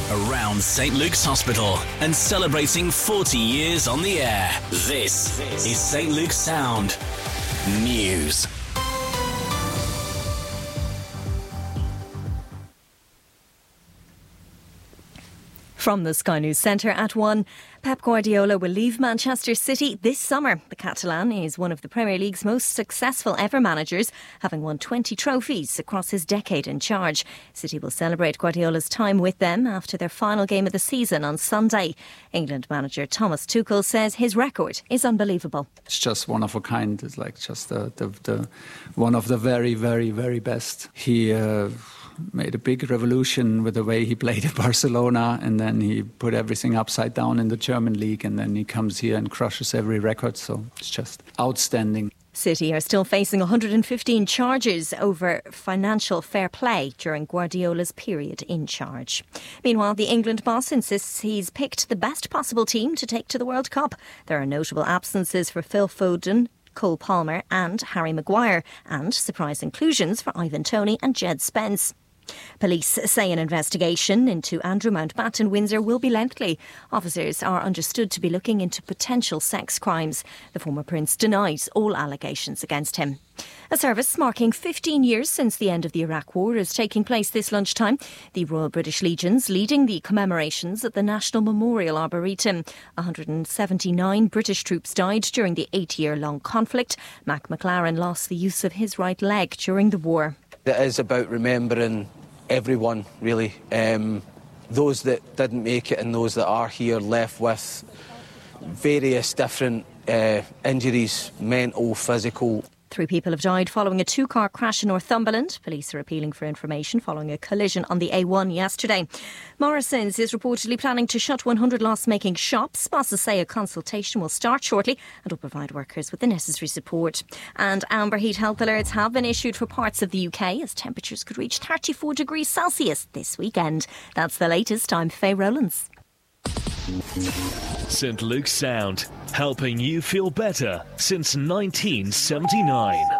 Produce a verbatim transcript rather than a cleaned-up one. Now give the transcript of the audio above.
around St Luke's Hospital and celebrating forty years on the air. This is St Luke's Sound News. From the Sky News Centre at one, Pep Guardiola will leave Manchester City this summer. The Catalan is one of the Premier League's most successful ever managers, having won twenty trophies across his decade in charge. City will celebrate Guardiola's time with them after their final game of the season on Sunday. England manager Thomas Tuchel says his record is unbelievable. It's just one of a kind. It's like just the, the, the one of the very, very, very best. He Uh, made a big revolution with the way he played at Barcelona, and then he put everything upside down in the German league, and then he comes here and crushes every record. So it's just outstanding. City are still facing one hundred fifteen charges over financial fair play during Guardiola's period in charge. Meanwhile, the England boss insists he's picked the best possible team to take to the World Cup. There are notable absences for Phil Foden, Cole Palmer and Harry Maguire, and surprise inclusions for Ivan Toney and Jed Spence. Police say an investigation into Andrew Mountbatten Windsor will be lengthy. Officers are understood to be looking into potential sex crimes. The former prince denies all allegations against him. A service marking fifteen years since the end of the Iraq War is taking place this lunchtime. The Royal British Legion's leading the commemorations at the National Memorial Arboretum. one hundred seventy-nine British troops died during the eight-year-long conflict. Mac McLaren lost the use of his right leg during the war. It is about remembering everyone, really. Um, those that didn't make it and those that are here, left with various different uh, injuries, mental, physical. Three people have died following a two-car crash in Northumberland. Police are appealing for information following a collision on the A one yesterday. Morrisons is reportedly planning to shut one hundred loss-making shops. Bosses say a consultation will start shortly and will provide workers with the necessary support. And amber heat health alerts have been issued for parts of the U K as temperatures could reach thirty-four degrees Celsius this weekend. That's the latest. I'm Faye Rowlands. St Luke's Sound, helping you feel better since nineteen seventy-nine.